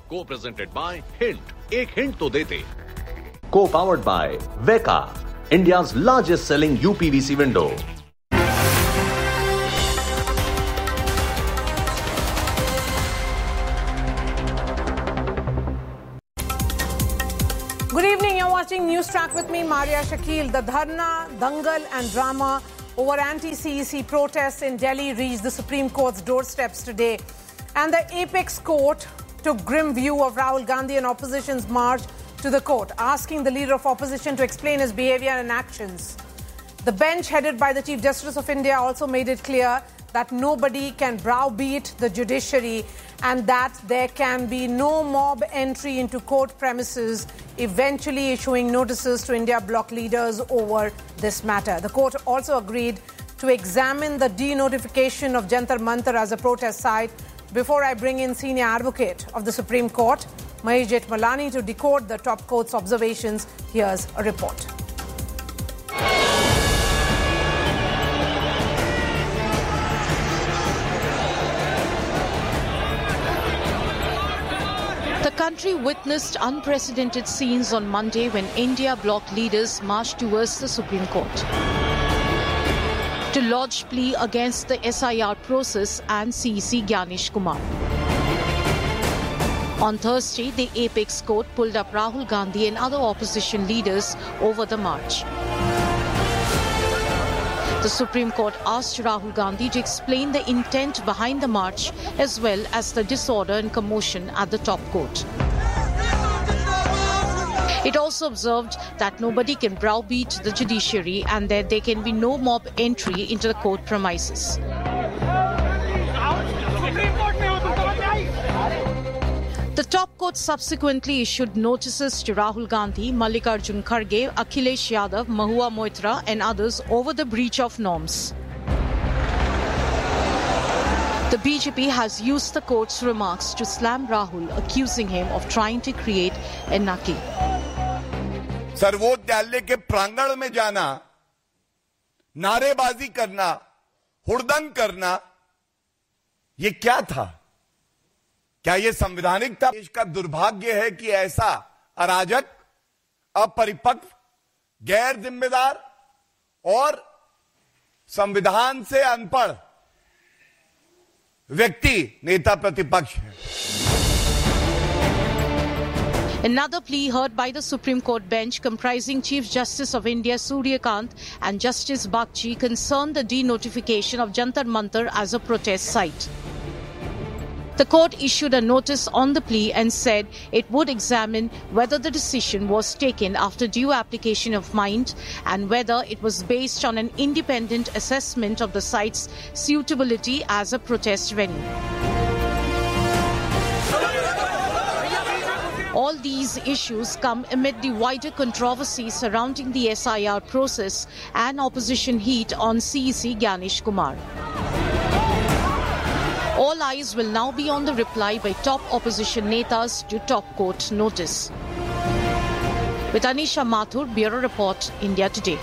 Co-presented by Hint. एक hint तो देते. Co-powered by Veka, India's largest selling UPVC window. Good evening, you're watching News Track with me, Maria Shakil. The dharna, dangal and drama over anti-CEC protests in Delhi reached the Supreme Court's doorsteps today. And the apex court took grim view of Rahul Gandhi and opposition's march to the court, asking the leader of opposition to explain his behavior and actions. The bench headed by the Chief Justice of India also made it clear that nobody can browbeat the judiciary and that there can be no mob entry into court premises, eventually issuing notices to India bloc leaders over this matter. The court also agreed to examine the denotification of Jantar Mantar as a protest site. Before I bring in senior advocate of the Supreme Court, Mahesh Jethmalani, to decode the top court's observations, here's a report. The country witnessed unprecedented scenes on Monday when India bloc leaders marched towards the Supreme Court to lodge plea against the SIR process and CEC Gyanish Kumar. On Thursday, the apex court pulled up Rahul Gandhi and other opposition leaders over the march. The Supreme Court asked Rahul Gandhi to explain the intent behind the march as well as the disorder and commotion at the top court. It also observed that nobody can browbeat the judiciary and that there can be no mob entry into the court premises. The top court subsequently issued notices to Rahul Gandhi, Mallikarjun Kharge, Akhilesh Yadav, Mahua Moitra and others over the breach of norms. The BJP has used the court's remarks to slam Rahul, accusing him of trying to create anarchy. सर्वोच्च न्यायालय के प्रांगण में जाना, नारेबाजी करना, हुड़दंग करना, ये क्या था? क्या ये संवैधानिक था? देश का दुर्भाग्य है कि ऐसा अराजक, अपरिपक्व, गैर जिम्मेदार और संविधान से अनपढ़ व्यक्ति नेता प्रतिपक्ष है. Another plea heard by the Supreme Court bench comprising Chief Justice of India Surya Kant and Justice Bagchi concerned the denotification of Jantar Mantar as a protest site. The court issued a notice on the plea and said it would examine whether the decision was taken after due application of mind and whether it was based on an independent assessment of the site's suitability as a protest venue. All these issues come amid the wider controversy surrounding the SIR process and opposition heat on CEC Gyanish Kumar. All eyes will now be on the reply by top opposition netas to top court notice. With Anisha Mathur, Bureau Report, India Today.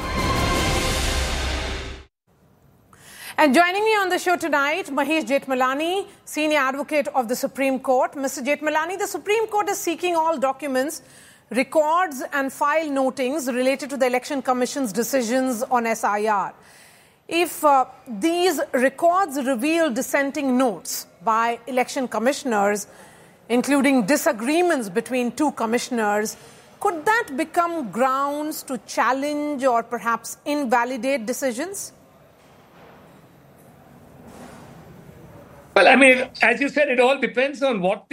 And joining me on the show tonight, Mahesh Jethmalani, senior advocate of the Supreme Court. Mr. Jethmalani, the Supreme Court is seeking all documents, records and file notings related to the Election Commission's decisions on SIR. If these records reveal dissenting notes by election commissioners, including disagreements between two commissioners, could that become grounds to challenge or perhaps invalidate decisions? Well, I mean, as you said, it all depends on what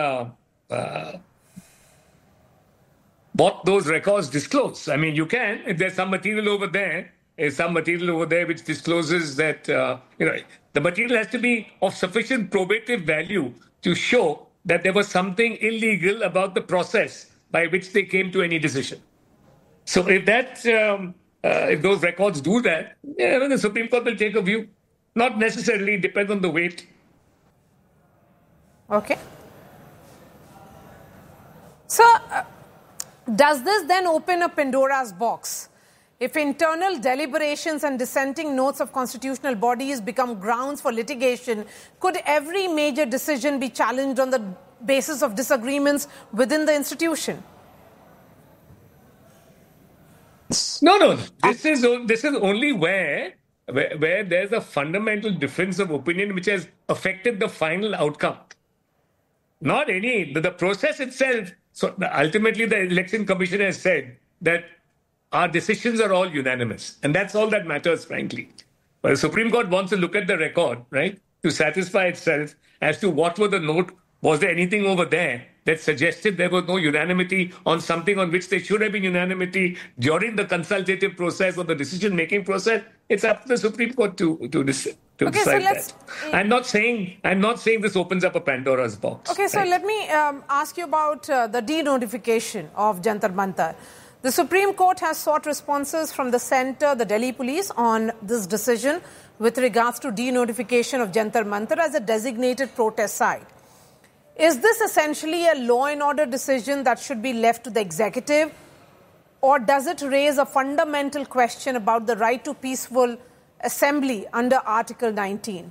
what those records disclose. I mean, you can, if there's some material over there, which discloses that, the material has to be of sufficient probative value to show that there was something illegal about the process by which they came to any decision. So if if those records do that, the Supreme Court will take a view. Not necessarily, depends on the weight. Okay. So, does this then open a Pandora's box? If internal deliberations and dissenting notes of constitutional bodies become grounds for litigation, could every major decision be challenged on the basis of disagreements within the institution? No. This is only where there's a fundamental difference of opinion which has affected the final outcome. Not the process itself. So ultimately, the Election Commission has said that our decisions are all unanimous, and that's all that matters, frankly. But the Supreme Court wants to look at the record, right, to satisfy itself as to what were the note. Was there anything over there that suggested there was no unanimity on something on which there should have been unanimity during the consultative process or the decision-making process? It's up to the Supreme Court to decide that. I'm not saying this opens up a Pandora's box. Okay, so let me ask you about the de-notification of Jantar Mantar. The Supreme Court has sought responses from the centre, the Delhi police, on this decision with regards to de-notification of Jantar Mantar as a designated protest site. Is this essentially a law and order decision that should be left to the executive, or does it raise a fundamental question about the right to peaceful assembly under Article 19?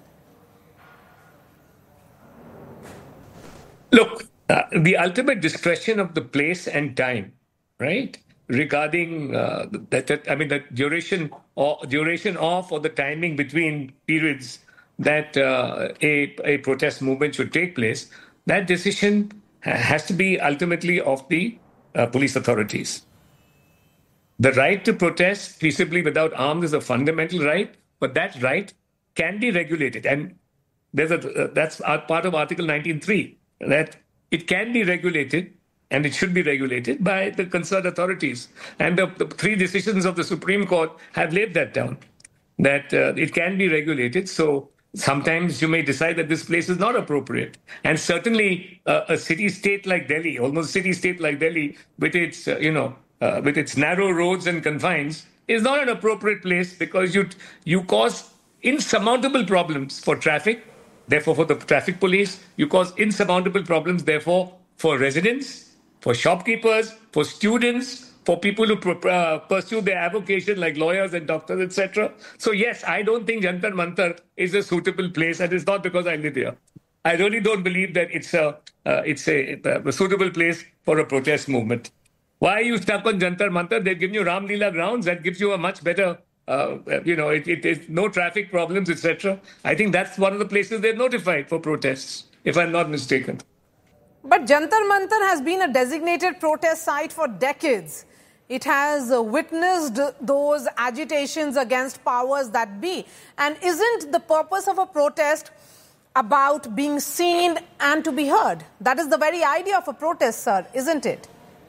Look, the ultimate discretion of the place and time, right, regarding the duration of or the timing between periods that a protest movement should take place, that decision has to be ultimately of the police authorities. The right to protest peaceably without arms is a fundamental right, but that right can be regulated. And that's part of Article 19.3, that it can be regulated and it should be regulated by the concerned authorities. And the three decisions of the Supreme Court have laid that down, that it can be regulated. So sometimes you may decide that this place is not appropriate. And certainly a city-state like Delhi, almost city-state like Delhi, with its, with its narrow roads and confines, is not an appropriate place because you cause insurmountable problems for traffic, therefore for the traffic police. You cause insurmountable problems, therefore, for residents, for shopkeepers, for students, for people who pursue their avocation like lawyers and doctors, etc. So yes, I don't think Jantar Mantar is a suitable place, and it's not because I live here. I really don't believe that it's a suitable place for a protest movement. Why are you stuck on Jantar Mantar? They've given you Ram Leela grounds. That gives you a much better, it no traffic problems, etc. I think that's one of the places they've notified for protests, if I'm not mistaken. But Jantar Mantar has been a designated protest site for decades. It has witnessed those agitations against powers that be. And isn't the purpose of a protest about being seen and to be heard? That is the very idea of a protest, sir, isn't it?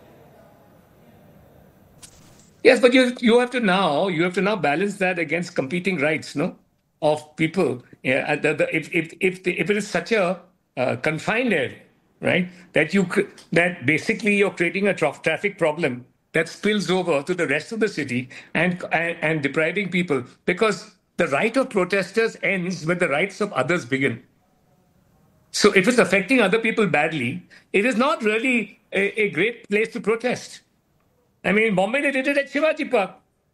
Yes, but you have to now balance that against competing rights, no, of people. Yeah, if it is such a confined area, right, that basically you're creating a traffic problem that spills over to the rest of the city and depriving people, because the right of protesters ends when the rights of others begin. So if it's affecting other people badly, it is not really a great place to protest. I mean, in Bombay, they did it at Shivaji Park.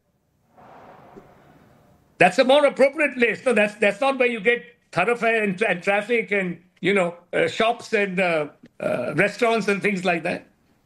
That's a more appropriate place. No, that's not where you get thoroughfare and traffic and, shops and restaurants and things like that.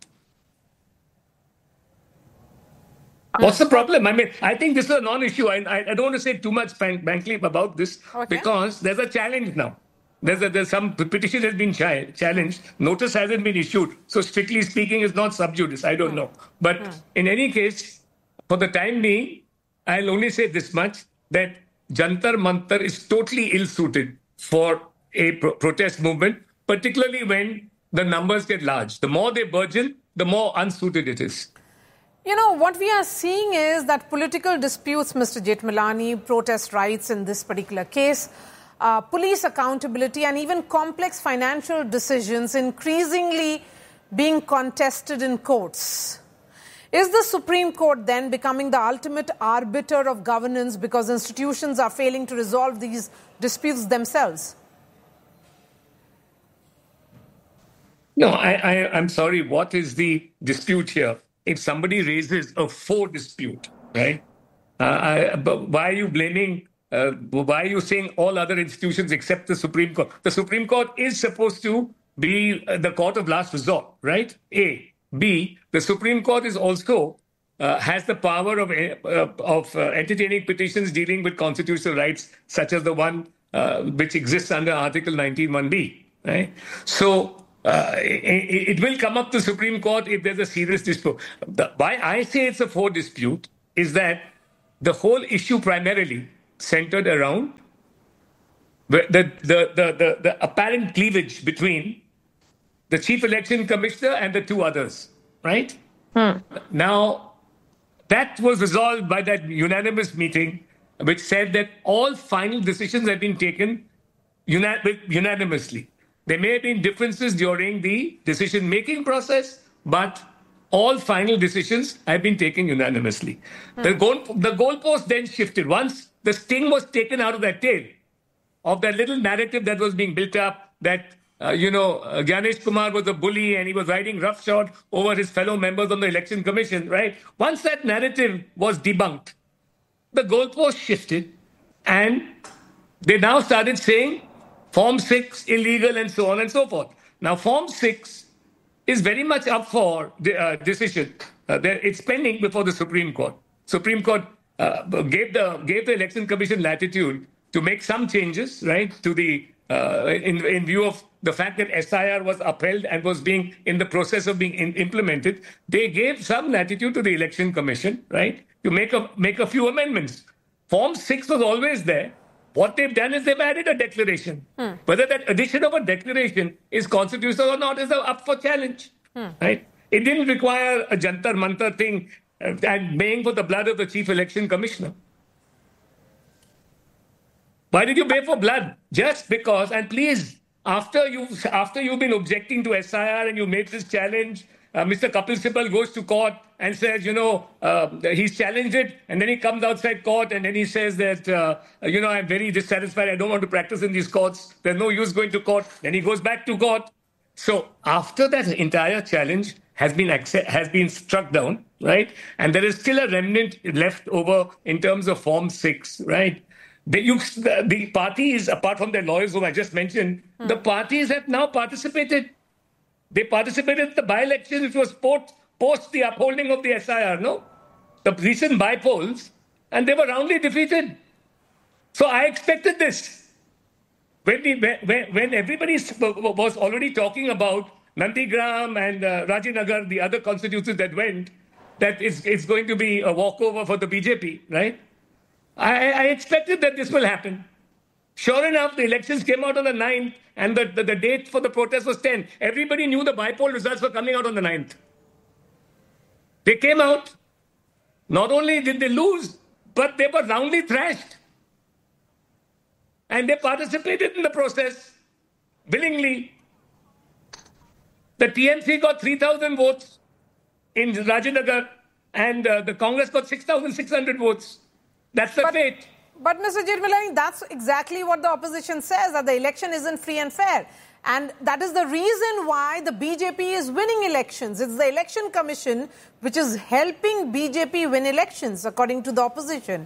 What's the problem? I mean, I think this is a non-issue. I don't want to say too much, frankly, about this, because there's a challenge now. There's some petition has been challenged. Notice hasn't been issued. So strictly speaking, it's not sub judice. I don't know. But in any case, for the time being, I'll only say this much, that Jantar Mantar is totally ill-suited for a protest movement, particularly when the numbers get large. The more they burgeon, the more unsuited it is. What we are seeing is that political disputes, Mr. Jethmalani, protest rights in this particular case, police accountability and even complex financial decisions increasingly being contested in courts. Is the Supreme Court then becoming the ultimate arbiter of governance because institutions are failing to resolve these disputes themselves? No, I'm sorry. What is the dispute here? If somebody raises a faux dispute, right? But why are you blaming? Why are you saying all other institutions except the Supreme Court? The Supreme Court is supposed to be the court of last resort, right? A. B. The Supreme Court is also has the power of entertaining petitions dealing with constitutional rights, such as the one which exists under Article 19(1)(b), right? So it will come up to the Supreme Court if there's a serious dispute. Why I say it's a four dispute is that the whole issue primarily centered around the apparent cleavage between the Chief Election Commissioner and the two others, right? Now, that was resolved by that unanimous meeting, which said that all final decisions have been taken unanimously. There may have been differences during the decision-making process, but all final decisions have been taken unanimously. The goalpost then shifted. Once the sting was taken out of that tail, of that little narrative that was being built up, that Gyanesh Kumar was a bully and he was riding roughshod over his fellow members on the Election Commission, right? Once that narrative was debunked, the goalpost shifted and they now started saying Form 6 illegal and so on and so forth. Now, Form 6 is very much up for decision. It's pending before the Supreme Court. Supreme Court gave the Election Commission latitude to make some changes, right, to the in view of the fact that SIR was upheld and was being in the process of being implemented. They gave some latitude to the Election Commission, right, to make a few amendments. Form 6 was always there. What they've done is they've added a declaration. Whether that addition of a declaration is constitutional or not is up for challenge, right? It didn't require a Jantar Mantar thing and baying for the blood of the Chief Election Commissioner. Why did you bay for blood? Just because, and please, after you've been objecting to SIR and you made this challenge, Mr. Kapil Sibal goes to court and says, he's challenged it, and then he comes outside court and then he says that, I'm very dissatisfied, I don't want to practice in these courts, there's no use going to court. Then he goes back to court. So after that entire challenge has been struck down, right, and there is still a remnant left over in terms of Form 6, right? The parties, apart from their lawyers whom I just mentioned, the parties have now participated. They participated in the by-election, which was post the upholding of the SIR, no? The recent by-polls, and they were roundly defeated. So I expected this. When everybody was already talking about Nandigram and Rajinagar, the other constituencies that went, that it's going to be a walkover for the BJP, right? I expected that this will happen. Sure enough, the elections came out on the 9th and the date for the protest was 10. Everybody knew the by-poll results were coming out on the 9th. They came out. Not only did they lose, but they were roundly thrashed. And they participated in the process willingly. The TMC got 3,000 votes in Rajinagar and the Congress got 6,600 votes. That's the fate. But Mr. Jethmalani, that's exactly what the opposition says, that the election isn't free and fair. And that is the reason why the BJP is winning elections. It's the Election Commission which is helping BJP win elections, according to the opposition.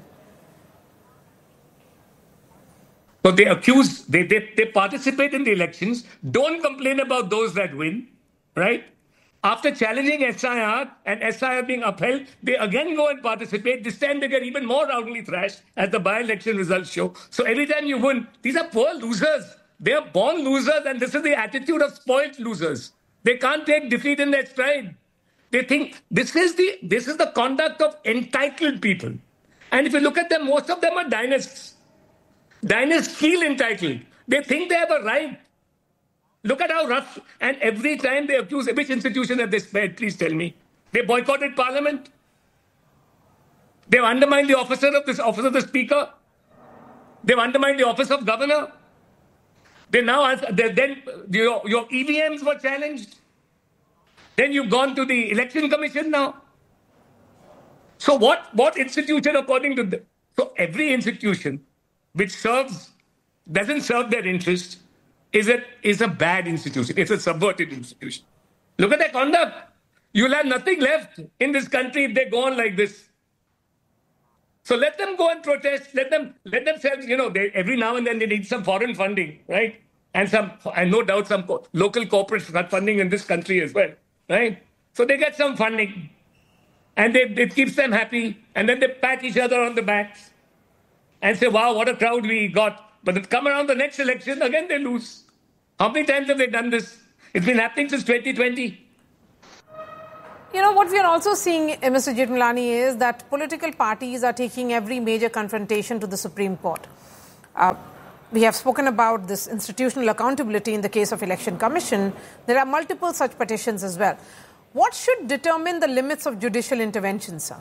So they accuse, they participate in the elections, don't complain about those that win, right? After challenging SIR and SIR being upheld, they again go and participate. This time they get even more roundly thrashed, as the by-election results show. So every time you win, these are poor losers. They are born losers, and this is the attitude of spoiled losers. They can't take defeat in their stride. They think this is the conduct of entitled people. And if you look at them, most of them are dynasts. Dynasts feel entitled. They think they have a right. Look at how rough, and every time they accuse, which institution have they spared? Please tell me. They boycotted Parliament. They've undermined the office of the Speaker. They've undermined the office of Governor. Then your EVMs were challenged. Then you've gone to the Election Commission now. So what institution, according to them? So every institution which doesn't serve their interest is a bad institution. It's a subverted institution. Look at their conduct. You'll have nothing left in this country if they go on like this. So let them go and protest. Let them say, every now and then they need some foreign funding, right? and no doubt some local corporate funding in this country as well, right? So they get some funding, and it keeps them happy, and then they pat each other on the backs and say, wow, what a crowd we got. But then come around the next election, again they lose. How many times have they done this? It's been happening since 2020. You know, what we are also seeing, Mr. Jethmalani, is that political parties are taking every major confrontation to the Supreme Court. We have spoken about this institutional accountability in the case of Election Commission. There are multiple such petitions as well. What should determine the limits of judicial intervention, sir?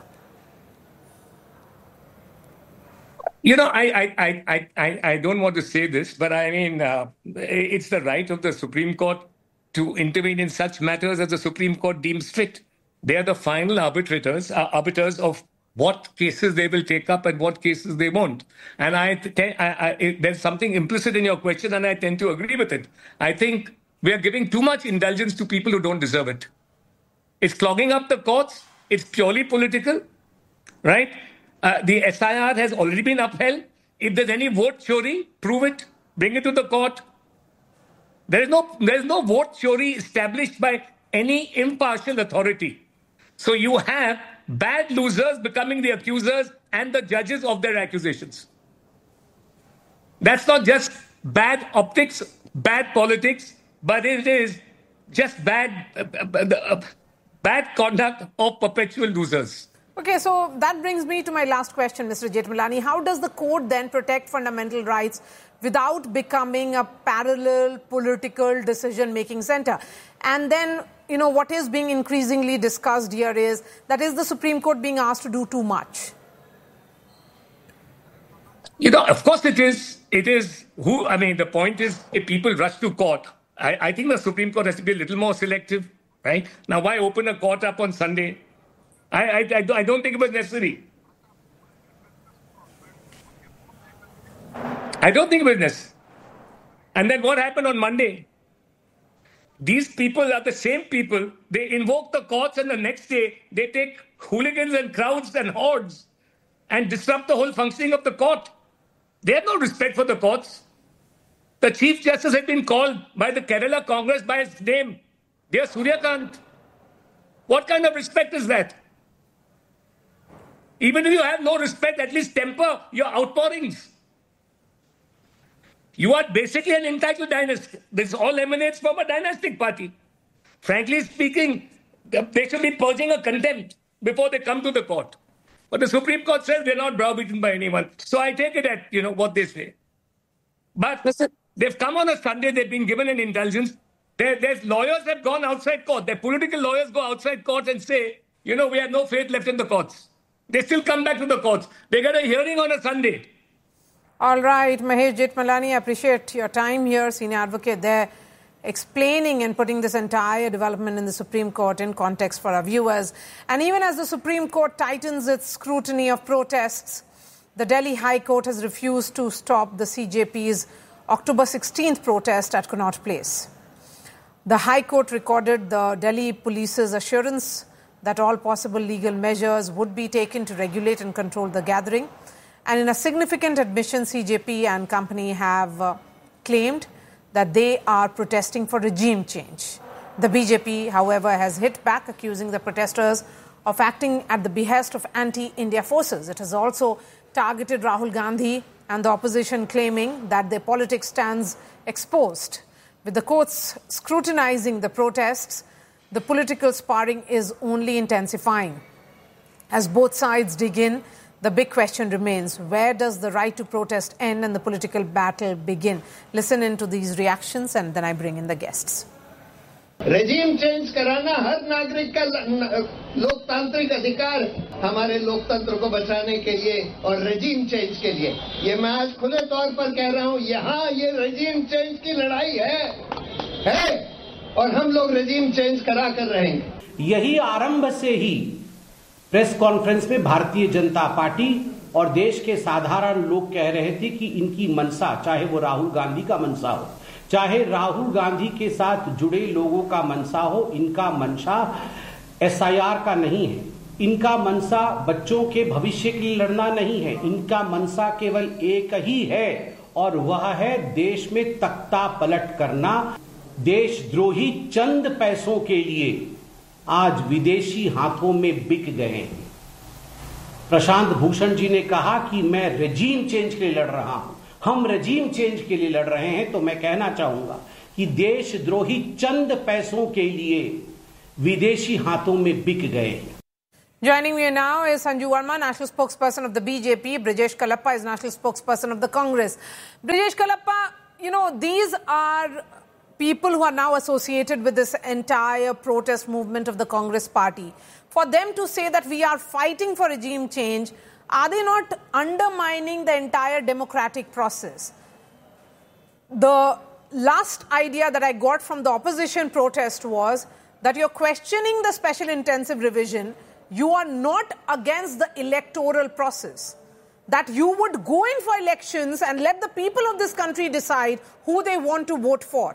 You know, I don't want to say this, but I mean, it's the right of the Supreme Court to intervene in such matters as the Supreme Court deems fit. They are the final arbiters of what cases they will take up and what cases they won't. And there's something implicit in your question, and I tend to agree with it. I think we are giving too much indulgence to people who don't deserve it. It's clogging up the courts. It's purely political, right? The SIR has already been upheld. If there's any vote chori, prove it. Bring it to the court. There is no vote chori established by any impartial authority. So you have bad losers becoming the accusers and the judges of their accusations. That's not just bad optics, bad politics, but it is just bad conduct of perpetual losers. Okay, so that brings me to my last question, Mr. Jethmalani. How does the court then protect fundamental rights without becoming a parallel political decision-making center? And then, you know, what is being increasingly discussed here is that is the Supreme Court being asked to do too much? You know, of course it is. The point is, if people rush to court, I think the Supreme Court has to be a little more selective, right? Now, why open a court up on Sunday? I don't think it was necessary. I don't think it was necessary. And then what happened on Monday? These people are the same people. They invoke the courts, and the next day they take hooligans and crowds and hordes and disrupt the whole functioning of the court. They have no respect for the courts. The Chief Justice had been called by the Kerala Congress by his name, dear Suryakant. What kind of respect is that? Even if you have no respect, at least temper your outpourings. You are basically an entitled dynasty. This all emanates from a dynastic party. Frankly speaking, they should be purging a contempt before they come to the court. But the Supreme Court says they're not browbeaten by anyone. So I take it at, what they say. But they've come on a Sunday, they've been given an indulgence. There's lawyers have gone outside court. Their political lawyers go outside court and say, we have no faith left in the courts. They still come back to the courts. They get a hearing on a Sunday. All right, Mahesh Jethmalani, I appreciate your time here, senior advocate there, explaining and putting this entire development in the Supreme Court in context for our viewers. And even as the Supreme Court tightens its scrutiny of protests, the Delhi High Court has refused to stop the CJP's October 16th protest at Connaught Place. The High Court recorded the Delhi police's assurance that all possible legal measures would be taken to regulate and control the gathering. And in a significant admission, CJP and company have claimed that they are protesting for regime change. The BJP, however, has hit back, accusing the protesters of acting at the behest of anti-India forces. It has also targeted Rahul Gandhi and the opposition, claiming that their politics stands exposed. With the courts scrutinizing the protests, the political sparring is only intensifying. As both sides dig in, the big question remains, where does the right to protest end and the political battle begin? Listen into these reactions and then I bring in the guests. Regime change कराना हर नागरिक का लोकतांत्रिक अधिकार हमारे लोकतंत्र को बचाने के लिए और रेजिम चेंज के लिए ये मैं आज खुले तौर पर कह रहा हूं यहां ये रेजिम चेंज की लड़ाई है और हम लोग रेजिम चेंज करा कर रहेंगे। यही आरंभ से ही प्रेस कॉन्फ्रेंस में भारतीय जनता पार्टी और देश के साधारण लोग कह रहे थे कि इनकी मंशा, चाहे वो राहुल गांधी का मंशा हो, चाहे राहुल गांधी के साथ जुड़े लोगों का मंशा हो, इनका मंशा एसआईआर का नहीं है। इनका मंशा बच्चों के भविष्य के लिए लड़ना नहीं है। इनका मंशा केवल एक ही है और वह है देश में तख्ता पलट करना। देशद्रोही चंद पैसों के लिए आज विदेशी हाथों में बिक गए हैं। प्रशांत भूषण जी ने कहा कि मैं रेजीम चेंज के लिए लड़ रहा हूं, हम रेजीम चेंज के लिए लड़ रहे हैं, तो मैं कहना चाहूंगा कि देशद्रोही चंद पैसों के लिए विदेशी हाथों में बिक गए हैं। Joining me now is Sanju Verma, National Spokesperson of the BJP. Brijesh Kalappa is National Spokesperson of the Congress. Brijesh Kalappa, you know, these are people who are now associated with this entire protest movement of the Congress party. For them to say that we are fighting for regime change, are they not undermining the entire democratic process? The last idea that I got from the opposition protest was that you're questioning the special intensive revision. You are not against the electoral process. That you would go in for elections and let the people of this country decide who they want to vote for.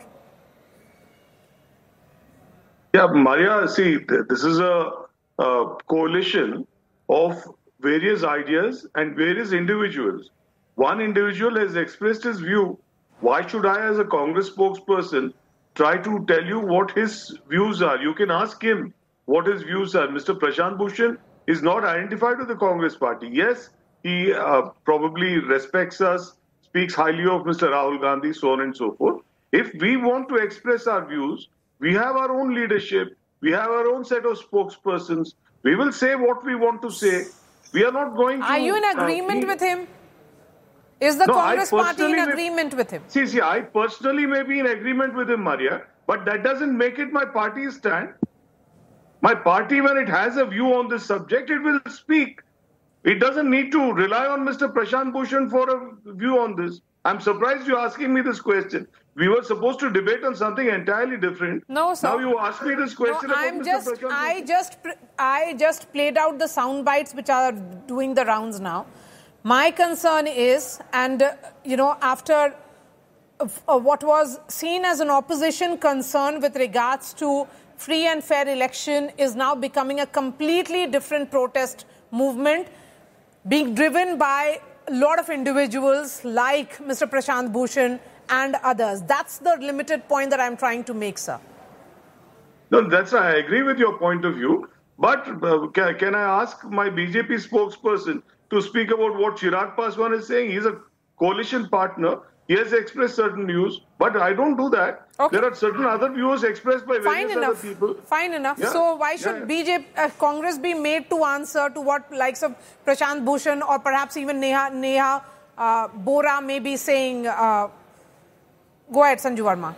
Yeah, Maria, see, this is a coalition of various ideas and various individuals. One individual has expressed his view. Why should I, as a Congress spokesperson, try to tell you what his views are? You can ask him what his views are. Mr. Prashant Bhushan is not identified with the Congress party. Yes, he probably respects us, speaks highly of Mr. Rahul Gandhi, so on and so forth. If we want to express our views, we have our own leadership, we have our own set of spokespersons. We will say what we want to say. We are not going to... Are you in agreement with him? Is the Congress party in agreement with him? See, I personally may be in agreement with him, Maria, but that doesn't make it my party's stand. My party, when it has a view on this subject, it will speak. It doesn't need to rely on Mr. Prashant Bhushan for a view on this. I'm surprised you're asking me this question. We were supposed to debate on something entirely different. No, sir. Now you ask me this question about Mr. Prashant Bhushan. I just played out the sound bites which are doing the rounds now. My concern is, and after what was seen as an opposition concern with regards to free and fair election is now becoming a completely different protest movement being driven by a lot of individuals like Mr. Prashant Bhushan and others. That's the limited point that I'm trying to make, sir. No, I agree with your point of view. But can I ask my BJP spokesperson to speak about what Chirag Paswan is saying? He's a coalition partner. He has expressed certain views, but I don't do that. Okay. There are certain other views expressed by various other people. Fine enough. Yeah. So why should Congress be made to answer to what likes of Prashant Bhushan or perhaps even Neha Bora may be saying? Go ahead, Sanju Verma.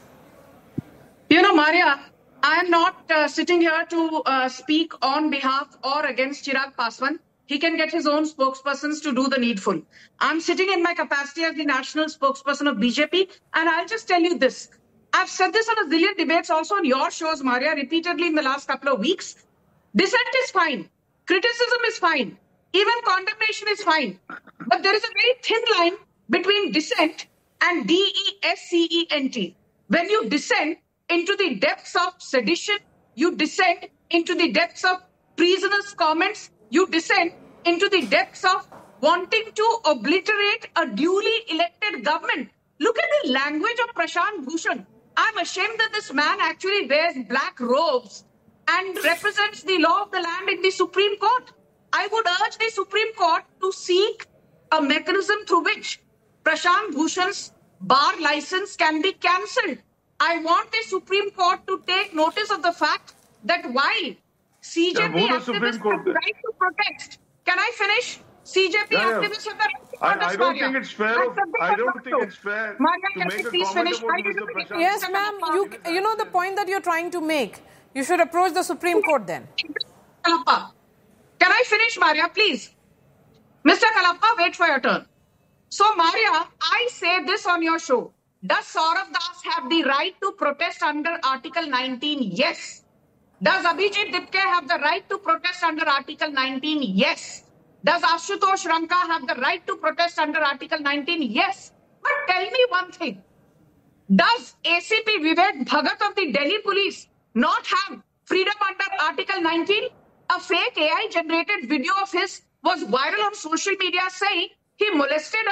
Maria, I am not sitting here to speak on behalf or against Chirag Paswan. He can get his own spokespersons to do the needful. I'm sitting in my capacity as the national spokesperson of BJP, and I'll just tell you this. I've said this on a zillion debates, also on your shows, Maria, repeatedly in the last couple of weeks. Dissent is fine. Criticism is fine. Even condemnation is fine. But there is a very thin line between dissent and D-E-S-C-E-N-T. When you dissent into the depths of sedition, you dissent into the depths of treasonous comments, you dissent into the depths of wanting to obliterate a duly elected government. Look at the language of Prashant Bhushan. I'm ashamed that this man actually wears black robes and represents the law of the land in the Supreme Court. I would urge the Supreme Court to seek a mechanism through which Prashant Bhushan's bar license can be cancelled. I want the Supreme Court to take notice of the fact that while CJP activists have the right to protest. Can I finish? CJP activists have the right to protest. I don't think it's fair. I don't think it's fair to make a comment about Mr. Prashant. Yes, ma'am. You know the point that you're trying to make. You should approach the Supreme Court then. Kalappa. Can I finish, Maria, please? Mr. Kalappa, wait for your turn. So, Maria, I say this on your show. Does Saurav Das have the right to protest under Article 19? Yes. Does Abhijit Dipke have the right to protest under Article 19? Yes. Does Ashutosh Ranka have the right to protest under Article 19? Yes. But tell me one thing. Does ACP Vivek Bhagat of the Delhi police not have freedom under Article 19? A fake AI-generated video of his was viral on social media saying he molested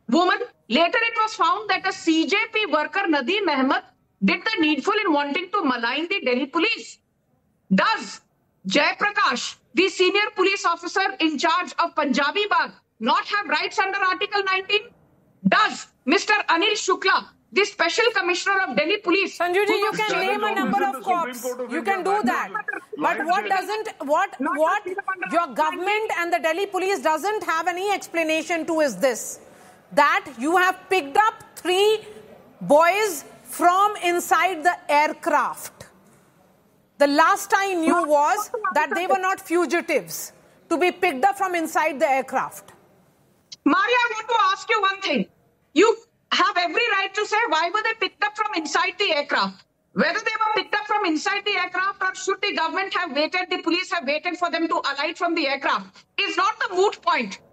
woman. Later it was found that a CJP worker, Nadeem Ahmed, did the needful in wanting to malign the Delhi police. Does Jaiprakash, the senior police officer in charge of Punjabi Bagh, not have rights under Article 19? Does Mr. Anil Shukla, the special commissioner of Delhi police... Sanju ji, you can name a number of cops. You can do that. But what your government and the Delhi police doesn't have any explanation to is this. That you have picked up 3 boys from inside the aircraft. The last I knew was that they were not fugitives to be picked up from inside the aircraft. Maria, I want to ask you one thing. You have every right to say why were they picked up from inside the aircraft. Whether they were picked up from inside the aircraft or should the government have waited, the police have waited for them to alight from the aircraft is not the moot point.